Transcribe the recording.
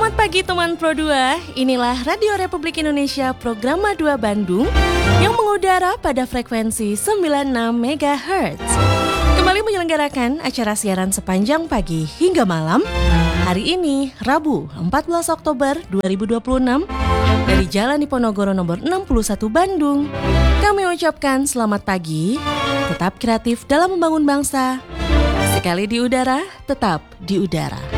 Selamat pagi teman Pro 2, inilah Radio Republik Indonesia Programa 2 Bandung yang mengudara pada frekuensi 96 MHz. Kembali menyelenggarakan acara siaran sepanjang pagi hingga malam. Hari ini Rabu 14 Oktober 2026 dari Jalan Diponegoro nomor 61 Bandung. Kami ucapkan selamat pagi, tetap kreatif dalam membangun bangsa. Sekali di udara, tetap di udara.